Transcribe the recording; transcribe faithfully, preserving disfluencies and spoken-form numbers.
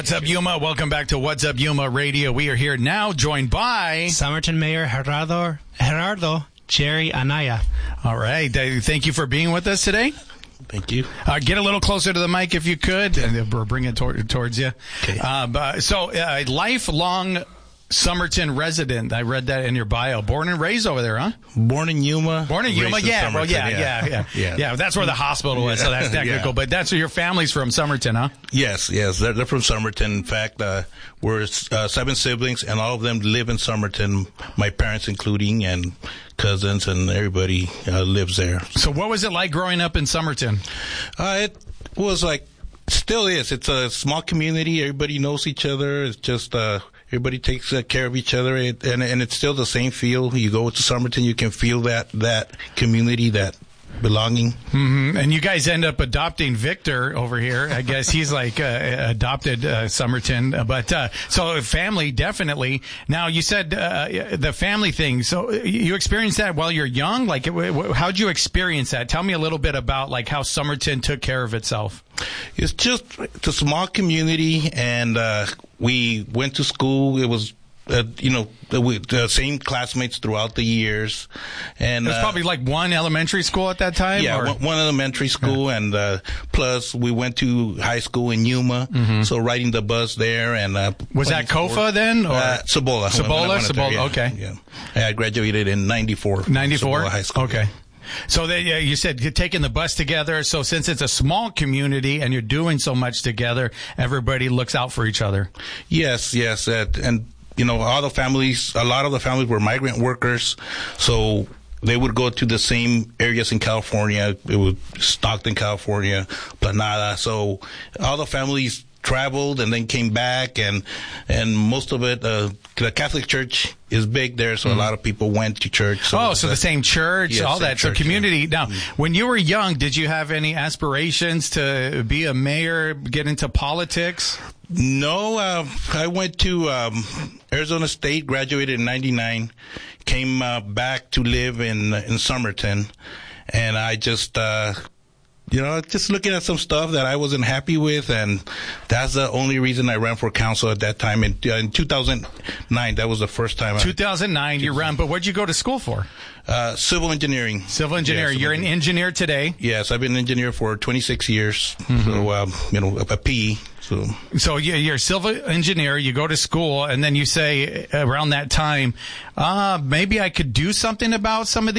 What's up, Yuma? Welcome back to What's Up, Yuma Radio. We are here now, joined by Somerton Mayor Gerardo, Gerardo Jerry Anaya. All right. Thank you for being with us today. Thank you. Uh, get a little closer to the mic if you could, and we'll bring it tor- towards you. Okay. Uh, but, so, uh, lifelong Somerton resident. I read that in your bio. Born and raised over there, huh? Born in Yuma. Born in Yuma, raised in yeah. Well, Somerton, yeah, yeah, yeah, yeah. Yeah, that's where the hospital is, so that's technical. Yeah. But that's where your family's from, Somerton, huh? Yes, yes. They're, they're from Somerton. In fact, uh, we're uh, seven siblings, and all of them live in Somerton, my parents including, and cousins, and everybody uh, lives there. So what was it like growing up in Somerton? Uh, it was like, still is. It's a small community. Everybody knows each other. It's just... Uh, Everybody takes uh, care of each other, it, and and it's still the same feel. You go to Somerton, you can feel that that community, that belonging. Mm-hmm. And you guys end up adopting Victor over here. I guess he's like uh, adopted uh, Somerton, but uh, so family definitely. Now you said uh, the family thing. So you experienced that while you're young. Like, how'd you experience that? Tell me a little bit about like how Somerton took care of itself. It's just it's a small community, and uh, we went to school. It was. Uh, you know, the, the same classmates throughout the years, and there's uh, probably like one elementary school at that time. Yeah, or? One, one elementary school, yeah. and uh, plus we went to high school in Yuma, mm-hmm. so riding the bus there. And uh, was that Kofa then, or uh, Cibola? Cibola, Cibola. Yeah, okay. Yeah, I graduated in ninety-four. ninety-four Cibola High School. Okay. So they, uh, you said you're taking the bus together. So since it's a small community and you're doing so much together, everybody looks out for each other. Yes, yes, uh, and. You know, all the families, a lot of the families were migrant workers, so they would go to the same areas in California. It was Stockton, California, Planada. So all the families traveled and then came back, and and most of it, uh, the Catholic Church is big there, so mm-hmm. a lot of people went to church. So oh, so the same church, yeah, all that. Church, so community. Yeah. Now, mm-hmm. when you were young, did you have any aspirations to be a mayor, get into politics? No, uh, I went to um, Arizona State, graduated in ninety-nine, came uh, back to live in in Somerton, and I just, uh, you know, just looking at some stuff that I wasn't happy with, and that's the only reason I ran for council at that time. In, in two thousand nine, that was the first time. two thousand nine, I, you ran, but what'd you go to school for? Uh, civil engineering. Civil engineer. Yeah, You're civil an engineer today? Yes, I've been an engineer for twenty-six years. Mm-hmm. So, um, you know, a P E. So, so you're a civil engineer, you go to school, and then you say around that time, uh, maybe I could do something about some of these